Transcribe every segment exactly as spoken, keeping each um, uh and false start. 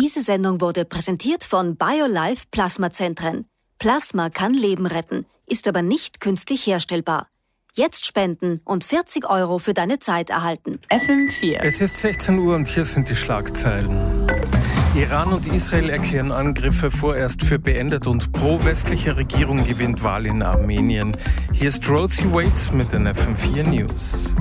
Diese Sendung wurde präsentiert von BioLife Plasmazentren. Plasma kann Leben retten, ist aber nicht künstlich herstellbar. Jetzt spenden und vierzig Euro für deine Zeit erhalten. F M vier. Es ist sechzehn Uhr und hier sind die Schlagzeilen. Iran und Israel erklären Angriffe vorerst für beendet und pro-westliche Regierung gewinnt Wahl in Armenien. Hier ist Rosie Waits mit den F M vier News.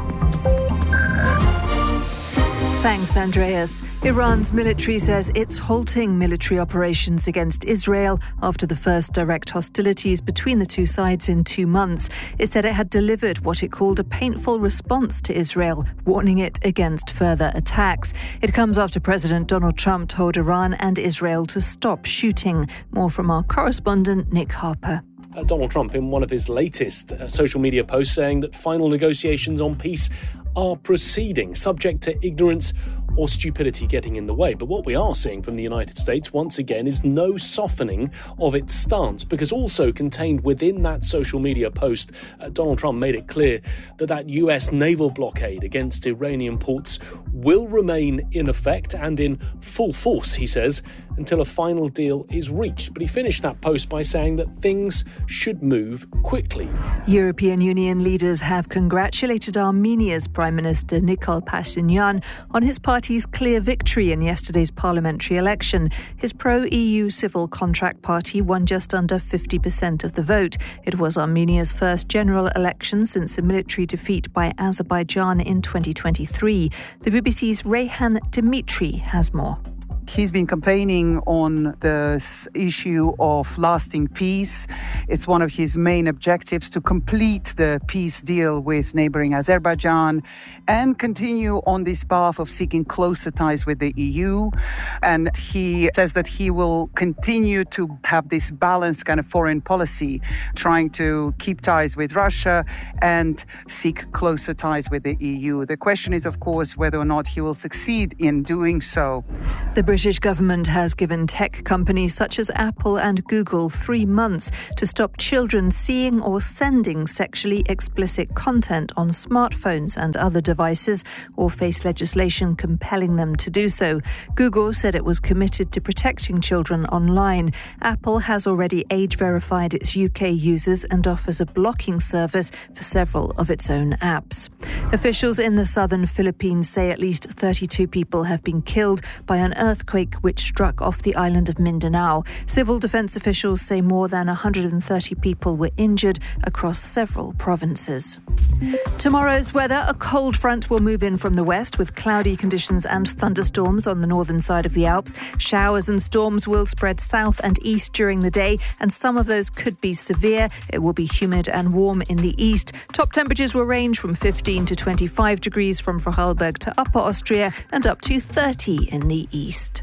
Thanks, Andreas. Iran's military says it's halting military operations against Israel after the first direct hostilities between the two sides in two months. It said it had delivered what it called a painful response to Israel, warning it against further attacks. It comes after President Donald Trump told Iran and Israel to stop shooting. More from our correspondent, Nick Harper. Uh, Donald Trump in one of his latest uh, social media posts saying that final negotiations on peace are proceeding, subject to ignorance or stupidity getting in the way. But what we are seeing from the United States, once again, is no softening of its stance, because also contained within that social media post, uh, Donald Trump made it clear that that U S naval blockade against Iranian ports will remain in effect and in full force, he says, until a final deal is reached. But he finished that post by saying that things should move quickly. European Union leaders have congratulated Armenia's Prime Minister Nikol Pashinyan on his party's clear victory in yesterday's parliamentary election. His pro-E U civil contract party won just under fifty percent of the vote. It was Armenia's first general election since a military defeat by Azerbaijan in twenty twenty-three. The B B C's Rayhan Dimitri has more. He's been campaigning on this issue of lasting peace. It's one of his main objectives to complete the peace deal with neighboring Azerbaijan and continue on this path of seeking closer ties with the E U. And he says that he will continue to have this balanced kind of foreign policy, trying to keep ties with Russia and seek closer ties with the E U. The question is, of course, whether or not he will succeed in doing so. The British government has given tech companies such as Apple and Google three months to stop children seeing or sending sexually explicit content on smartphones and other devices, or face legislation compelling them to do so. Google said it was committed to protecting children online. Apple has already age-verified its U K users and offers a blocking service for several of its own apps. Officials in the southern Philippines say at least thirty-two people have been killed by an earthquake which struck off the island of Mindanao. Civil defence officials say more than one hundred thirty people were injured across several provinces. Tomorrow's weather: a cold front will move in from the west with cloudy conditions and thunderstorms on the northern side of the Alps. Showers and storms will spread south and east during the day, and some of those could be severe. It will be humid and warm in the east. Top temperatures will range from fifteen to twenty-five degrees from Vorarlberg to Upper Austria and up to thirty in the east.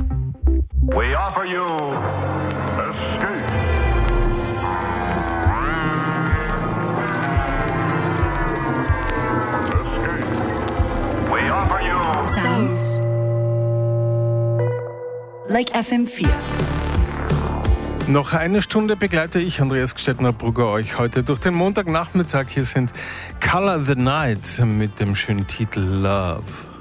We offer you Escape. Escape. We offer you Sounds like F M vier. Noch eine Stunde begleite ich, Andreas Gstettner-Brugger, euch heute durch den Montagnachmittag. Hier sind Color the Night mit dem schönen Titel Love.